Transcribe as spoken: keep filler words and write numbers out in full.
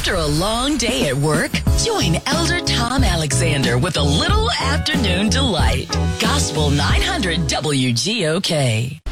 After a long day at work, join Elder Tom Alexander with a little afternoon delight. Gospel nine hundred W G O K.